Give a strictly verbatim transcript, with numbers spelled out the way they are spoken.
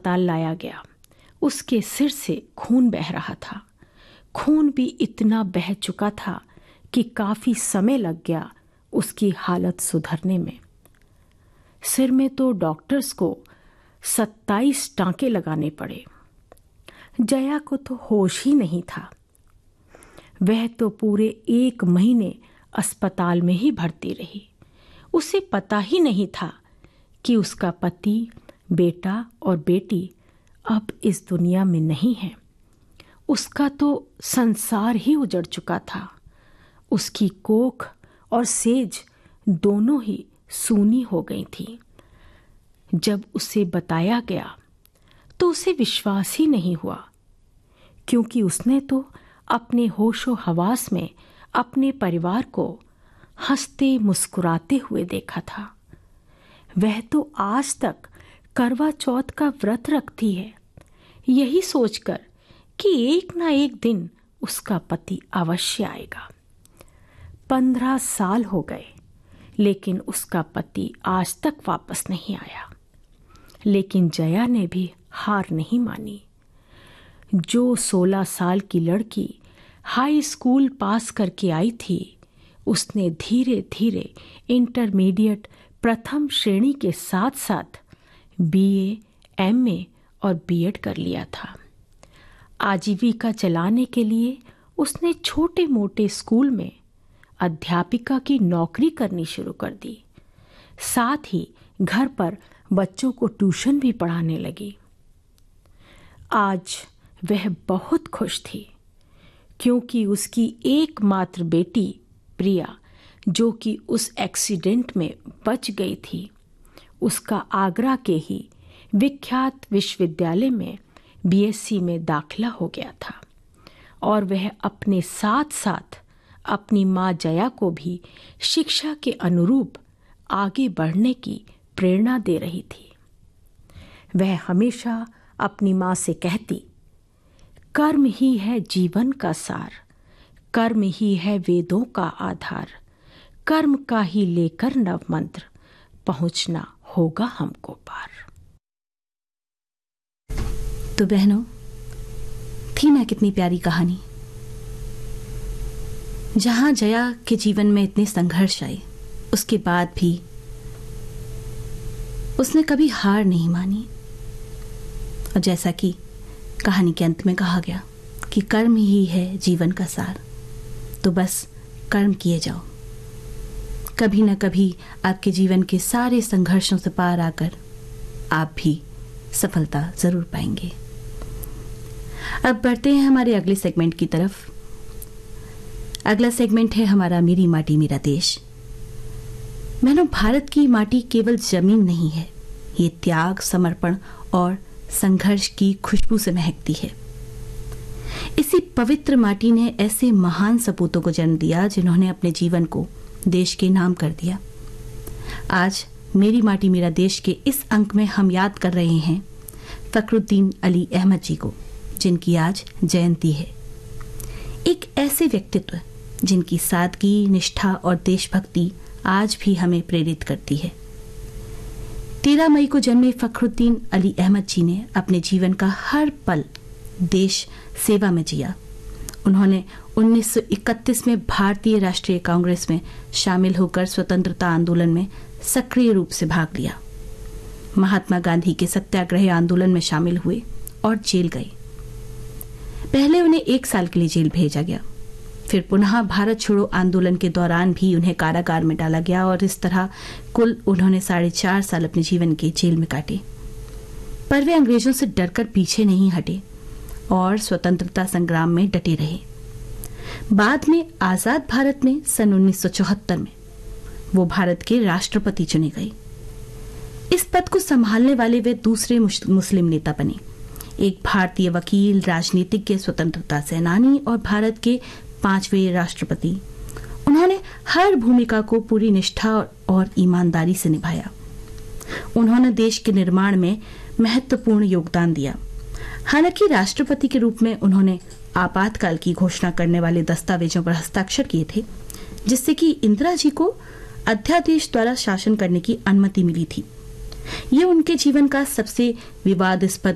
अस्पताल लाया गया। उसके सिर से खून बह रहा था। खून भी इतना बह चुका था कि काफी समय लग गया उसकी हालत सुधरने में। सिर में तो डॉक्टर्स को सत्ताईस टांके लगाने पड़े। जया को तो होश ही नहीं था। वह तो पूरे एक महीने अस्पताल में ही भर्ती रही। उसे पता ही नहीं था कि उसका पति, बेटा और बेटी अब इस दुनिया में नहीं है। उसका तो संसार ही उजड़ चुका था। उसकी कोख और सेज दोनों ही सूनी हो गई थी। जब उसे बताया गया तो उसे विश्वास ही नहीं हुआ, क्योंकि उसने तो अपने होशो हवास में अपने परिवार को हंसते मुस्कुराते हुए देखा था। वह तो आज तक करवा चौथ का व्रत रखती है, यही सोचकर कि एक ना एक दिन उसका पति अवश्य आएगा। पंद्रह साल हो गए, लेकिन उसका पति आज तक वापस नहीं आया। लेकिन जया ने भी हार नहीं मानी। जो सोलह साल की लड़की हाई स्कूल पास करके आई थी, उसने धीरे धीरे इंटरमीडिएट प्रथम श्रेणी के साथ साथ बीए, एमए और बीएड कर लिया था। आजीविका चलाने के लिए उसने छोटे मोटे स्कूल में अध्यापिका की नौकरी करनी शुरू कर दी। साथ ही घर पर बच्चों को ट्यूशन भी पढ़ाने लगी। आज वह बहुत खुश थी, क्योंकि उसकी एकमात्र बेटी प्रिया, जो कि उस एक्सीडेंट में बच गई थी, उसका आगरा के ही विख्यात विश्वविद्यालय में बीएससी में दाखिला हो गया था और वह अपने साथ साथ अपनी माँ जया को भी शिक्षा के अनुरूप आगे बढ़ने की प्रेरणा दे रही थी। वह हमेशा अपनी माँ से कहती, कर्म ही है जीवन का सार, कर्म ही है वेदों का आधार, कर्म का ही लेकर नव मंत्र, पहुंचना होगा हमको पार। तो बहनों, थी ना कितनी प्यारी कहानी, जहां जया के जीवन में इतने संघर्ष आए, उसके बाद भी उसने कभी हार नहीं मानी। और जैसा कि कहानी के अंत में कहा गया कि कर्म ही है जीवन का सार, तो बस कर्म किए जाओ। कभी ना कभी आपके जीवन के सारे संघर्षों से पार आकर आप भी सफलता जरूर पाएंगे। अब बढ़ते हैं हमारे अगले सेगमेंट की तरफ। अगला सेगमेंट है हमारा मेरी माटी मेरा देश। बहनों, भारत की माटी केवल जमीन नहीं है, ये त्याग, समर्पण और संघर्ष की खुशबू से महकती है। इसी पवित्र माटी ने ऐसे महान सपूतों को जन्म दिया जिन्होंने अपने जीवन को देश के नाम कर दिया। आज मेरी माटी मेरा देश के इस अंक में हम याद कर रहे हैं फखरुद्दीन अली अहमद जी को, जिनकी आज जयंती है। एक ऐसे व्यक्तित्व जिनकी सादगी, निष्ठा और देशभक्ति आज भी हमें प्रेरित करती है। तेरह मई को जन्मे फखरुद्दीन अली अहमद जी ने अपने जीवन का हर पल देश सेवा में जिया। उन्होंने उन्नीस सौ इकतीस में भारतीय राष्ट्रीय कांग्रेस में शामिल होकर स्वतंत्रता आंदोलन में सक्रिय रूप से भाग लिया। महात्मा गांधी के सत्याग्रह आंदोलन में शामिल हुए और जेल गए। पहले उन्हें एक साल के लिए जेल भेजा गया, फिर पुनः भारत छोड़ो आंदोलन के दौरान भी उन्हें कारागार में डाला गया और इस तरह कुल उन्होंने साढ़े चार साल अपने जीवन के जेल में काटे। पर वे अंग्रेजों से डरकर पीछे नहीं हटे और स्वतंत्रता संग्राम में डटे रहे। बाद में आजाद भारत में सन उन्नीस सौ चौहत्तर में वो भारत के राष्ट्रपति चुने गए। इस पद को संभालने वाले वे दूसरे मुस्लिम नेता बने, एक भारतीय वकील, राजनीतिज्ञ, स्वतंत्रता सेनानी और भारत के पांचवें राष्ट्रपति। उन्होंने हर भूमिका को पूरी निष्ठा और ईमानदारी से निभाया। उन्होंने देश के निर्माण में महत्वपूर्ण योगदान दिया। हालांकि राष्ट्रपति के रूप में उन्होंने आपातकाल की घोषणा करने वाले दस्तावेजों पर हस्ताक्षर किए थे, जिससे कि इंदिरा जी को अध्यादेश द्वारा शासन करने की अनुमति मिली थी। ये उनके जीवन का सबसे विवादास्पद